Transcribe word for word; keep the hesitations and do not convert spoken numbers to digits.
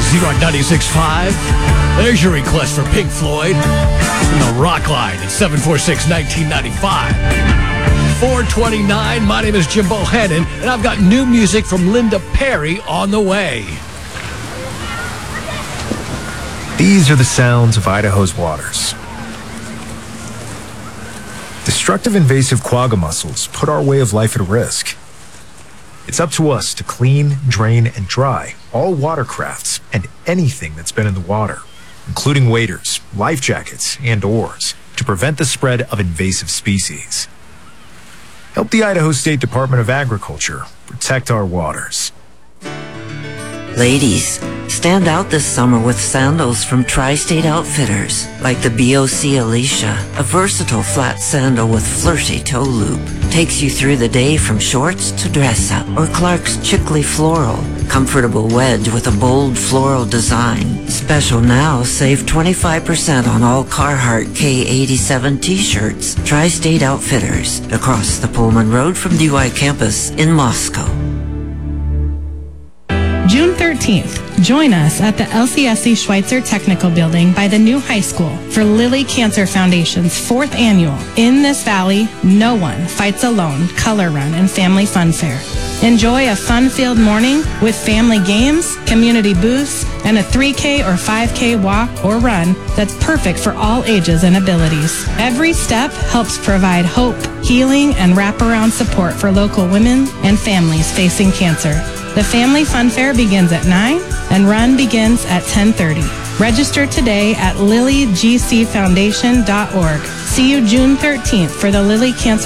Z-Rock ninety-six point five. There's your request for Pink Floyd. And the Rock Line at seven four six, one nine nine five. four twenty-nine. My name is Jim Bohannon, and I've got new music from Linda Perry on the way. These are the sounds of Idaho's waters. Destructive invasive quagga mussels put our way of life at risk. It's up to us to clean, drain, and dry all watercrafts and anything that's been in the water, including waders, life jackets, and oars, to prevent the spread of invasive species. Help the Idaho State Department of Agriculture protect our waters. Ladies, stand out this summer with sandals from Tri-State Outfitters, like the B O C Alicia, a versatile flat sandal with flirty toe loop. Takes you through the day from shorts to dress up. Or Clark's Chickley Floral, comfortable wedge with a bold floral design. Special now, save twenty-five percent on all Carhartt K eighty-seven t-shirts. Tri-State Outfitters, across the Pullman Road from D Y campus in Moscow. June thirteenth, join us at the L C S C Schweitzer Technical Building by the new high school for Lilly Cancer Foundation's fourth annual In This Valley, No One Fights Alone Color Run and Family Fun Fair. Enjoy a fun-filled morning with family games, community booths, and a three K or five K walk or run that's perfect for all ages and abilities. Every step helps provide hope, healing, and wraparound support for local women and families facing cancer. The Family Fun Fair begins at nine and run begins at ten thirty. Register today at lily g c foundation dot org. See you June thirteenth for the Lilly Cancer